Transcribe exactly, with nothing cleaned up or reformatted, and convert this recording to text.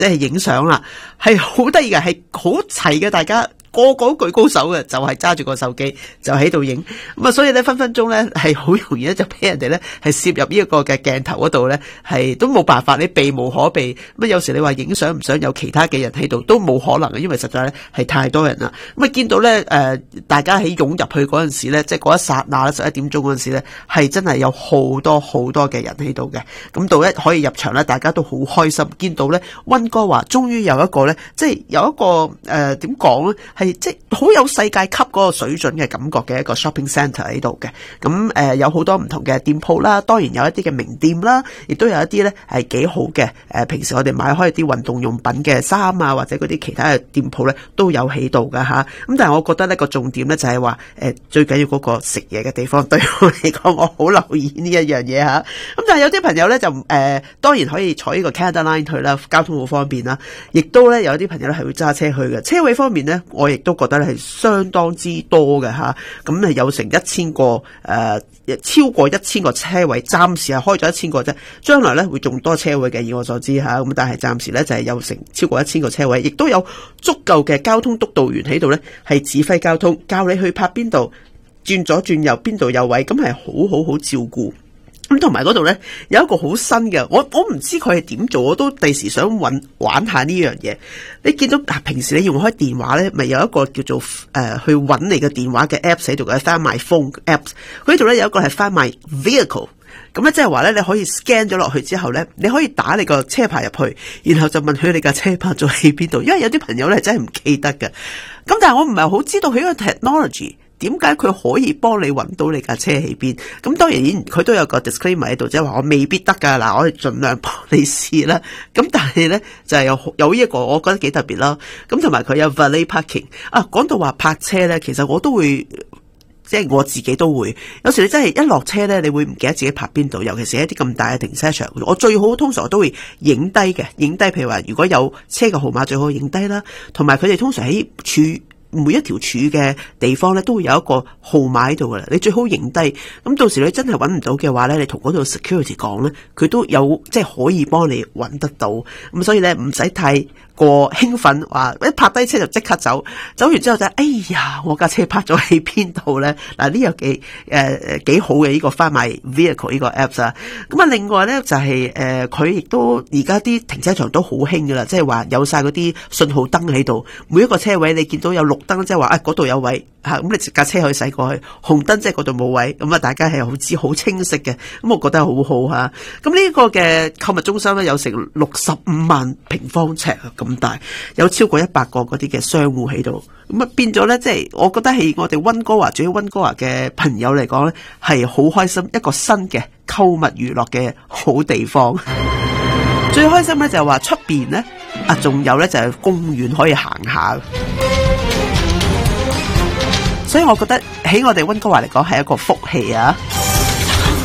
即係影相啦，係好得意嘅，係好齊嘅，大家個個舉高手嘅，就係揸住個手機就喺度影。咁啊，所以咧分分鐘咧係好容易咧就俾人哋咧係攝入呢一個嘅鏡頭嗰度咧，係都冇辦法，你避無可避。咁有時你話影相唔想有其他嘅人喺度都冇可能嘅，因為實在咧係太多人啦。咁啊見到咧誒、呃，大家喺湧入去嗰陣時咧，即係嗰一剎那咧十一點鐘嗰陣時咧，係真係有好多好多嘅人喺度嘅。咁到一可以入場咧，大家都好開心，見到咧溫哥華終於有一個咧，即係有一個誒點講咧，係即係好有世界級嗰個水準嘅感覺嘅一個 shopping centre 喺度嘅。咁誒、呃、有好多唔同嘅店鋪啦，當然有一啲嘅名店啦，亦都有一啲咧係幾好嘅。誒、呃、平時我哋買開啲運動用品嘅衫啊，或者嗰啲其他嘅店鋪咧都有喺度噶吓。咁但係我覺得呢個重點咧就係話誒最緊要嗰個食嘢嘅地方，對我嚟講我好留意呢一樣嘢吓。咁但係有啲朋友咧就誒、呃、當然可以坐呢個 Canada Line 去啦，交通好方便啦。亦都咧有啲朋友咧係會揸車去嘅。車位方面咧，我亦都覺得咧係相當之多嘅吓。咁係有成一千個誒、呃、超過一千個車位，暫時係開咗一千個啫。將來咧會仲多車位嘅，以我所知吓。咁但係暫時咧就係有成超過一千個車位，亦都有足夠嘅交通督導員喺度咧，係指揮交通，教你去拍邊度，轉左轉右，邊度有位，咁係好好好照顧。咁同埋嗰度咧有一個好新嘅，我我唔知佢係點做，我都第時想揾玩下呢樣嘢。你見到啊，平時你用開電話咧，咪有一個叫做誒、呃、去揾你嘅電話嘅 apps 喺度嘅 Find My Phone apps。佢呢度咧有一個係 Find My Vehicle。咁咧即係話咧，你可以 scan 咗落去之後咧，你可以打你個車牌入去，然後就問佢你架車泊咗喺邊度。因為有啲朋友咧真係唔記得嘅。咁但係我唔係好知道佢個 technology。點解佢可以幫你揾到你架車喺邊？咁當然佢都有個 disclaimer 喺度，即係話我未必得㗎。嗱，我哋盡量幫你試啦。咁但係咧就係、是、有有呢一個，我覺得幾特別啦。咁同埋佢有 valet parking 啊。講到話泊車咧，其實我都會，即係我自己都會。有時你真係一落車咧，你會唔記得自己泊邊度，尤其是一啲咁大嘅停車場。我最好通常都會影低嘅，影低。譬如話如果有車嘅號碼，最好影低啦。同埋佢哋通常喺處。每一條柱嘅地方咧，都會有一個號碼喺度噶啦。你最好影低，咁到時你真係揾唔到嘅話咧，你同嗰度 security 講咧，佢都有即係可以幫你揾得到。咁所以咧唔使太過興奮，話一泊低車就即刻走，走完之後就哎呀，我架車泊咗喺邊度咧？嗱，呢個幾誒幾好嘅呢個 Find My Vehicle 呢個 apps 啊。咁啊，另外咧就係誒佢亦都而家啲停車場都好興噶啦，即係話有晒嗰啲信號燈喺度，每一個車位你見到有綠燈，即係話啊嗰度有位吓，咁你架車可以駛過去。紅燈即係嗰度冇位，咁啊大家係好知好清晰嘅，咁我覺得好好吓。咁呢個嘅購物中心咧有成六十五萬平方尺啊，咁大，有超過一百個嗰啲嘅商戶喺度，咁啊變咗咧，即係我覺得係我哋溫哥華住喺溫哥華嘅朋友嚟講咧，係好開心，一個新嘅購物娛樂嘅好地方。最開心咧就係話出邊咧啊，仲有咧就係公園可以行下。所以我覺得喺我哋溫哥華嚟講係一個福氣啊！